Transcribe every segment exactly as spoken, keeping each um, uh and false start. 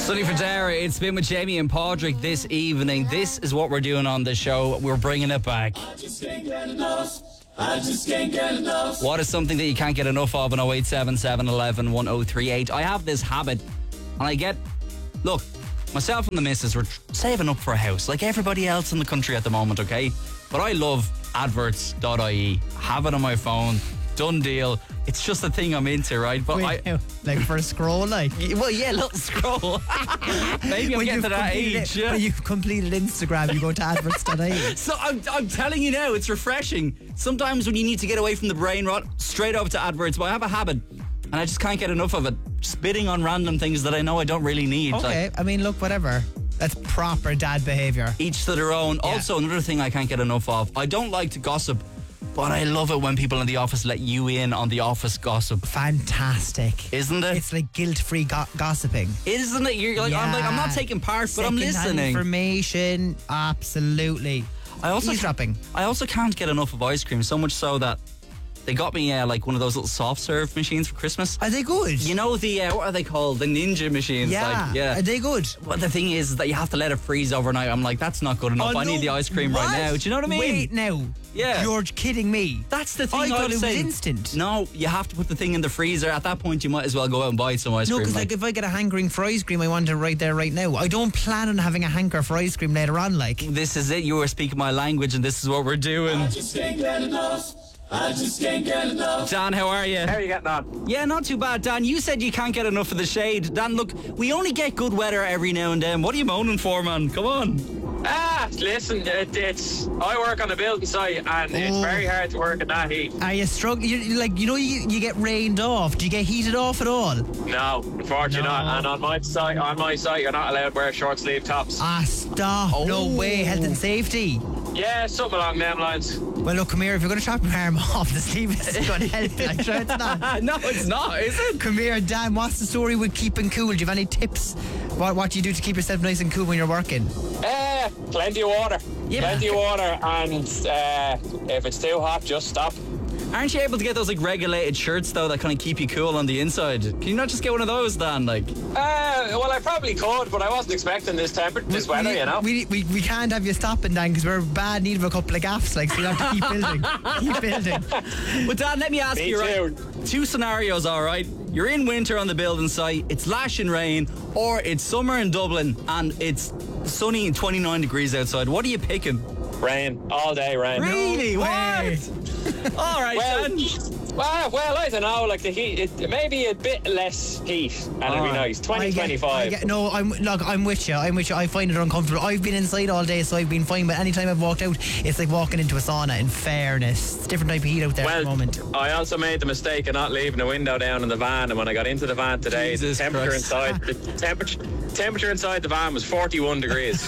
Sunny for Dara, it's been with Jamie and Padraig this evening. This is what we're doing on the show. We're bringing it back. I just can't get enough. I just can't get enough. What is something that you can't get enough of on oh eight seven, seven one one, one oh three eight? I have this habit, and I get... Look, myself and the missus, we're saving up for a house, like everybody else in the country at the moment, okay? But I love adverts dot I E. Have it on my phone. Done deal. It's just a thing I'm into, right? But Wait, I... like for a scroll, like? Well, yeah, little scroll. Maybe I'm When getting you've to that completed age. it- Yeah. When you've completed Instagram, you go to adverts dot I E. So I'm, I'm telling you now, it's refreshing. Sometimes when you need to get away from the brain rot, straight up to adverts. But I have a habit, and I just can't get enough of it. Just bidding on random things that I know I don't really need. Okay, Like, I mean, look, whatever. That's proper dad behaviour. each to their own. Yeah. Also, another thing I can't get enough of. I don't like to gossip, but I love it when people in the office let you in on the office gossip. Fantastic. Isn't it? It's like guilt-free go- gossiping. Isn't it? You're like, I'm like, I'm not Yeah. taking part, but I'm Second-hand listening. information, absolutely. I also Eavesdropping. I also can't get enough of ice cream, so much so that they got me uh, like one of those little soft serve machines for Christmas. Are they good? You know the uh, what are they called? The Ninja machines. yeah. Like, yeah. Are they good? But the thing is that you have to let it freeze overnight. I'm like, that's not good enough. Oh, I no. need the ice cream What? right now. Do you know what I mean? Wait now. Yeah. You're kidding me. That's the thing. I thought I'd it was say. instant. No, you have to put the thing in the freezer. At that point, you might as well go out and buy some ice No, cream. because like, if I get a hankering for ice cream, I want it right there, right now. I don't plan on having a hanker for ice cream later on, like. This is it. You were speaking my language, and this is what we're doing. I just can't get enough. I just can't get enough. Dan, how are you? How are you getting on? Yeah, not too bad, Dan. You said you can't get enough of the shade. Dan, look, we only get good weather every now and then. What are you moaning for, man? Come on. Ah, listen, it, it's I work on a building site and it's Oh. very hard to work in that heat. Are you struggling? You, you- like, you know, you, you get rained off. Do you get heated off at all? No, unfortunately No. not. And on my site, on my site, you're not allowed to wear short sleeve tops. Ah, stop. No Oh. way. Health and safety. Yeah, something along them lines. Well, look, come here. If you're going to chop your arm off, the sleeve is going to help. Like, sure, it's not. no, it's not, is it? Come here, Dan. What's the story with keeping cool? Do you have any tips? What What do you do to keep yourself nice and cool when you're working? Eh, plenty of water. Yeah. Plenty of water, and uh, if it's too hot, just stop. Aren't you able to get those like regulated shirts though that kind of keep you cool on the inside? Can you not just get one of those, Dan? Like, Uh, well, I probably could, but I wasn't expecting this temperature, this weather, we, you know. We, we, we can't have you stopping, Dan, because we're in bad need of a couple of gaffs. Like, so you have to keep building. Keep building. but Dan, let me ask Me you, right? too. Two scenarios, all right? You're in winter on the building site, it's lashing rain, or it's summer in Dublin and it's sunny and twenty-nine degrees outside. What are you picking? Rain, all day rain. Really? way. What? all right, Well, Dan. well, well, I don't know. Like the heat, it, maybe a bit less heat, and it'd be Alright. nice. I twenty get- twenty-five. I get- no, I'm look, I'm with you. I'm with you. I find it uncomfortable. I've been inside all day, so I've been fine. But anytime I've walked out, it's like walking into a sauna. In fairness, it's a different type of heat out there at Well, the moment. I also made the mistake of not leaving the window down in the van, and when I got into the van today, Jesus the temperature Christ. inside the temperature temperature inside the van was forty-one degrees.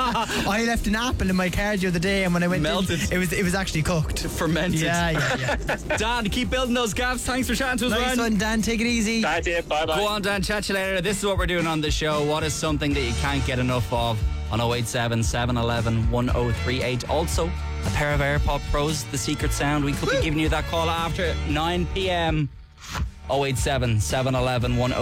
I left an apple in my car the other day, and when I went Melted. in, it was it was actually cooked. Fermented. Yeah, yeah, yeah. Dan, keep building those gaps. Thanks for chatting to us, Nice man. one, Dan. Take it easy. That's it. Bye bye. Go on, Dan. Chat to you later. This is what we're doing on the show. What is something that you can't get enough of on oh eight seven, seven one one, one oh three eight? Also, a pair of AirPod Pros, the secret sound. We could be giving you that call after nine p.m. oh eight seven, seven one one, one oh